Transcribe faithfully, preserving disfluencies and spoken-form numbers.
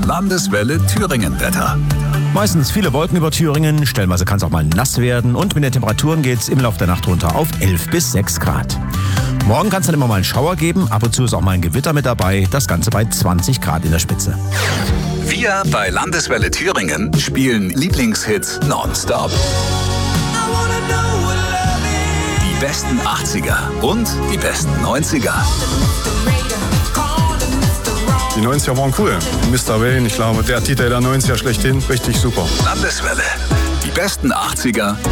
Landeswelle Thüringen-Wetter. Meistens viele Wolken über Thüringen, stellenweise kann es auch mal nass werden und mit den Temperaturen geht es im Laufe der Nacht runter auf elf bis sechs Grad. Morgen kann es dann immer mal einen Schauer geben, ab und zu ist auch mal ein Gewitter mit dabei, das Ganze bei zwanzig Grad in der Spitze. Wir bei Landeswelle Thüringen spielen Lieblingshits nonstop. Die besten achtziger und die besten neunziger. Die neunziger waren cool. Mister Wayne, ich glaube, der Titel der neunziger schlechthin, richtig super. Landeswelle. Die besten achtziger